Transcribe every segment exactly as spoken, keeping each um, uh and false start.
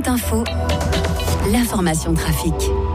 Autoroute Info, l'information trafic.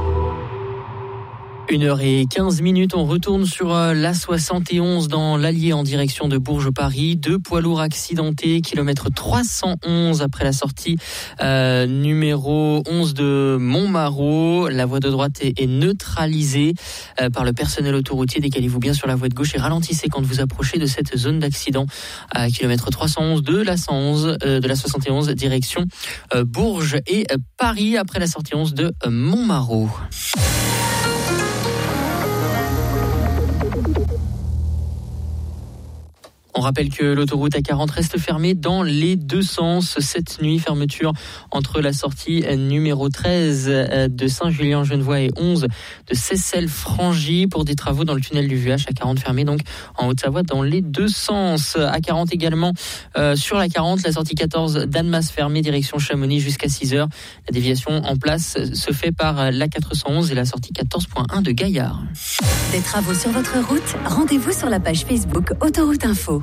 une heure quinze minutes, on retourne sur l'A soixante et onze dans l'Allier en direction de Bourges-Paris. Deux poids lourds accidentés, kilomètre trois cent onze après la sortie euh, numéro onze de Montmarault. La voie de droite est, est neutralisée euh, par le personnel autoroutier. Décalez-vous bien sur la voie de gauche et ralentissez quand vous approchez de cette zone d'accident à kilomètre trois cent onze de l'A cent onze, euh, de l'A soixante et onze direction euh, Bourges et euh, Paris après la sortie onze de euh, Montmarault. On rappelle que l'autoroute A quarante reste fermée dans les deux sens cette nuit. Fermeture entre la sortie numéro treize de Saint-Julien-Genevois et onze de Seyssel-Frangy pour des travaux dans le tunnel du V H. A quarante fermée donc en Haute-Savoie dans les deux sens. A quarante également euh, sur la quarante, la sortie quatorze d'Annemasse fermée direction Chamonix jusqu'à six heures. La déviation en place se fait par l'A quatre cent onze et la sortie quatorze point un de Gaillard. Des travaux sur votre route, rendez-vous sur la page Facebook Autoroute Info.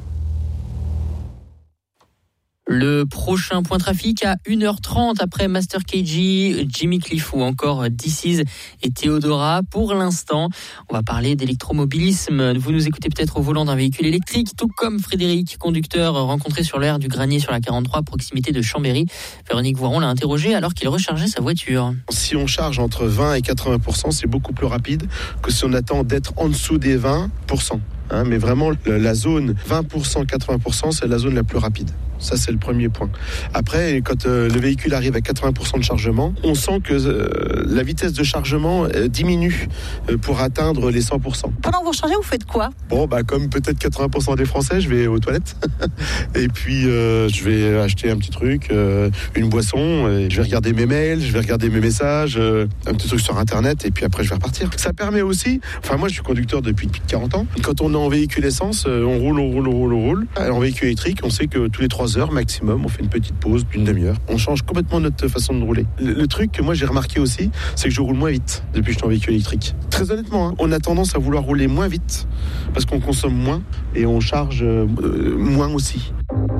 Le prochain point trafic à une heure trente après Master K G, Jimmy Cliff ou encore This Is et Théodora. Pour l'instant, on va parler d'électromobilisme. Vous nous écoutez peut-être au volant d'un véhicule électrique, tout comme Frédéric, conducteur rencontré sur l'aire du Granier sur la quarante-trois à proximité de Chambéry. Véronique Voiron l'a interrogé alors qu'il rechargeait sa voiture. Si on charge entre vingt et quatre-vingts pour cent, c'est beaucoup plus rapide que si on attend d'être en dessous des vingt pour cent. Hein, mais vraiment, la zone vingt pour cent, quatre-vingts pour cent, c'est la zone la plus rapide. Ça, c'est le premier point. Après, quand euh, le véhicule arrive à quatre-vingts pour cent de chargement, on sent que euh, la vitesse de chargement euh, diminue euh, pour atteindre les cent pour cent. Pendant que vous rechargez, vous faites quoi ? Bon, bah, comme peut-être quatre-vingts pour cent des Français, je vais aux toilettes. Et puis, euh, je vais acheter un petit truc, euh, une boisson. Et je vais regarder mes mails, je vais regarder mes messages, euh, un petit truc sur Internet. Et puis après, je vais repartir. Ça permet aussi... Enfin, moi, je suis conducteur depuis plus de quarante ans. Quand on est en véhicule essence, euh, on roule, on roule, on roule, on roule. Alors, en véhicule électrique, on sait que tous les trois heures maximum, on fait une petite pause d'une demi-heure. On change complètement notre façon de rouler. Le, le truc que moi j'ai remarqué aussi, c'est que je roule moins vite depuis que je suis en véhicule électrique. Très honnêtement, hein, on a tendance à vouloir rouler moins vite parce qu'on consomme moins et on charge euh, moins aussi.